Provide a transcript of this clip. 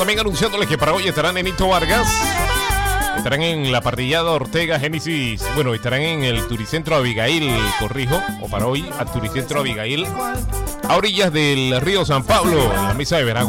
también anunciándoles que para hoy estarán Nenito Vargas, estarán en la parrillada Ortega Génesis, bueno, estarán en el Turicentro Abigail, corrijo, o para hoy, al Turicentro Abigail, a orillas del río San Pablo, en la mesa de verano.